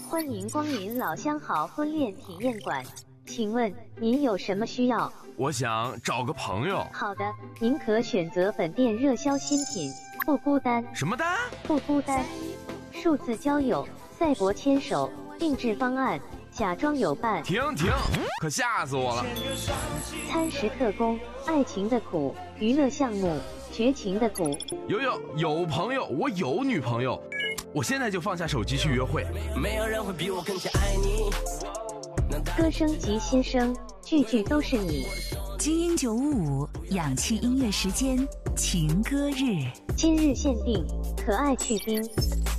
欢迎光临老相好婚恋体验馆，请问您有什么需要？ 我想找个朋友。 好的，您可选择本店热销新品，不孤单。 什么单？ 不孤单。数字交友、赛博牵手、定制方案、假装有伴。 停，可吓死我了！ 餐食特工，爱情的苦，娱乐项目，绝情的苦。 有朋友，我有女朋友，我现在就放下手机去约会。 没有人会比我更加爱你。 歌声及先生，句句都是你。 基因955氧气音乐时间，情歌日， 今日限定，可爱去冰。